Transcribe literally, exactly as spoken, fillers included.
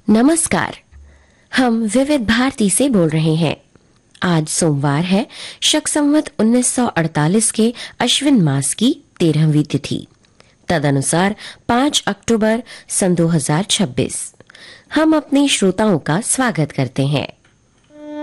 नमस्कार। हम विविध भारती से बोल रहे हैं। आज सोमवार है, शक संवत उन्नीस सौ अड़तालीस के अश्विन मास की तेरहवीं तिथि, तदनुसार पाँच अक्टूबर सन दो हज़ार छब्बीस। हम अपने श्रोताओं का स्वागत करते हैं।